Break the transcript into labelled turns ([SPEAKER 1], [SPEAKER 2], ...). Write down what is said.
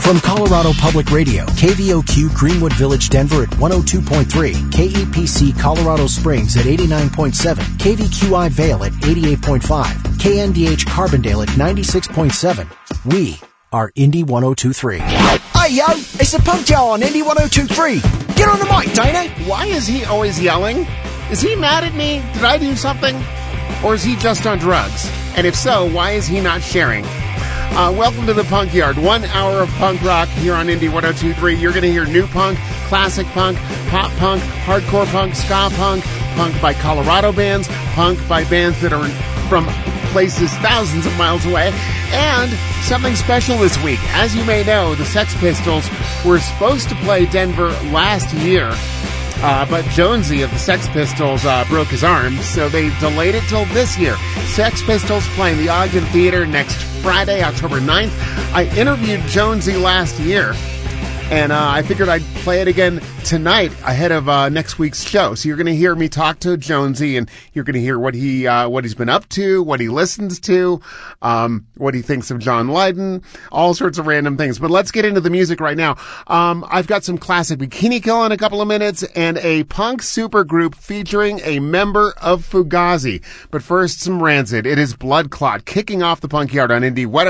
[SPEAKER 1] From Colorado Public Radio, KVOQ Greenwood Village, Denver at 102.3, KEPC Colorado Springs at 89.7, KVQI Vale at 88.5, KNDH Carbondale at 96.7. We are Indy 102.3.
[SPEAKER 2] Hey yo, it's the Punk Jar on Indy 102.3. Get on the mic, Dana.
[SPEAKER 3] Why is he always yelling? Is he mad at me? Did I do something? Or is he just on drugs? And if so, why is he not sharing? Welcome to the Punk Yard. 1 hour of punk rock here on Indy 102.3. You're going to hear new punk, classic punk, pop punk, hardcore punk, ska punk, punk by Colorado bands, punk by bands that are from places thousands of miles away, and something special this week. As you may know, the Sex Pistols were supposed to play Denver last year, but Jonesy of the Sex Pistols broke his arm, so they delayed it till this year. Sex Pistols playing the Ogden Theater next Friday, October 9th. I interviewed Jonesy last year, and I figured I'd play it again tonight ahead of next week's show. So you're going to hear me talk to Jonesy, and you're going to hear what he's been up to, what he listens to, what he thinks of John Lydon, all sorts of random things. But let's get into the music right now. I've got some classic Bikini Kill in a couple of minutes and a punk supergroup featuring a member of Fugazi. But first, some Rancid. It is Blood Clot kicking off the Punk Yard on Indy